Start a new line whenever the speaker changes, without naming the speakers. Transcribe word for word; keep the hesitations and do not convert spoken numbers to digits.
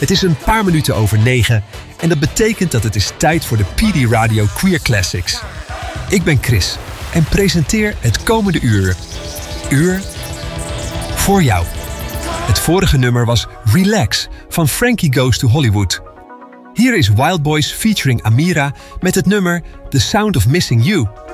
Het is een paar minuten over negen en dat betekent dat het is tijd voor de P D Radio Queer Classics. Ik ben Chris en presenteer het komende uur. Uur voor jou. Het vorige nummer was Relax van Frankie Goes to Hollywood. Hier is Wild Boys featuring Amira met het nummer The Sound of Missing You.